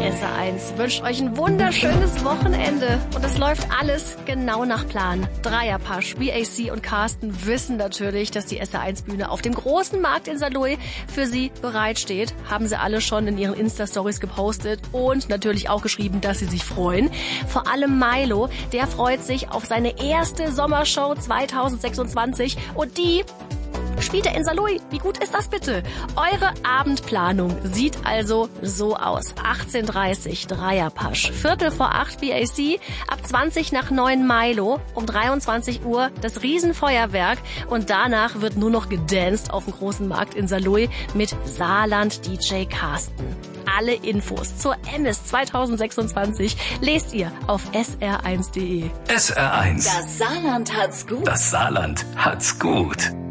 SR1 wünscht euch ein wunderschönes Wochenende. Und es läuft alles genau nach Plan. Dreierpasch, BAC und Carsten wissen natürlich, dass die SR1-Bühne auf dem großen Markt in Saarlouis für sie bereitsteht. Haben sie alle schon in ihren Insta-Stories gepostet und natürlich auch geschrieben, dass sie sich freuen. Vor allem Milo, der freut sich auf seine erste Sommershow 2026 und die spielt er in Saarlouis. Wie gut ist das bitte? Eure Abendplanung sieht also so aus. 18:30 Dreierpasch, 7:45 BAC, ab 20:09 Milo, um 23 Uhr das Riesenfeuerwerk und danach wird nur noch gedanced auf dem großen Markt in Saarlouis mit Saarland-DJ Carsten. Alle Infos zur MS 2026 lest ihr auf sr1.de. SR1. Das Saarland hat's gut. Das Saarland hat's gut.